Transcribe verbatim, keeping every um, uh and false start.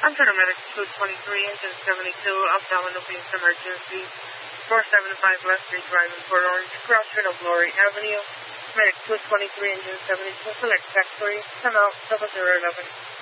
Paramedic two twenty-three, engine seventy-two, abdominal being emergency, four seventy-five West Street Drive in Port Orange, crossroad of Glory Avenue. Medic two twenty-three, engine seventy-two, select factory, come out, double zero eleven.